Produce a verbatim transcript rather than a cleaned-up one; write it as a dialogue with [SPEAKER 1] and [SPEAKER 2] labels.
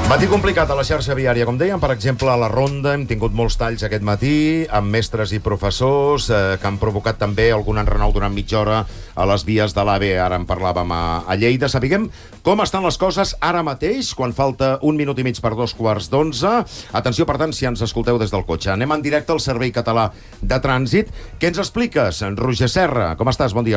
[SPEAKER 1] Matí complicat a la xarxa viària, com dèiem, per exemple, a la Ronda hem tingut molts talls aquest matí, amb mestres i professors, eh, que han provocat també algun enrenou durant mitja hora a les vies de l'A V E. Ara en parlàvem a, a Lleida. Sapiguem com estan les coses ara mateix, quan falta un minut i mig per dos quarts d'onze. Atenció, per tant, si ens escolteu des del cotxe. Anem en directe al Servei Català de Trànsit. Què ens expliques, Roger Serra? Com estàs? Bon dia.